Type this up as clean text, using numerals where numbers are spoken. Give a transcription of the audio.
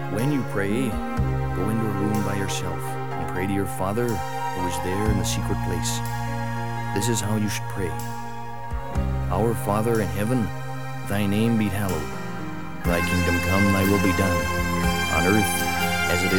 When you pray, go into a room by yourself and pray to your Father who is there in the secret place. This is how you should pray. Our Father in heaven, thy name be hallowed. Thy kingdom come, thy will be done, on earth as it is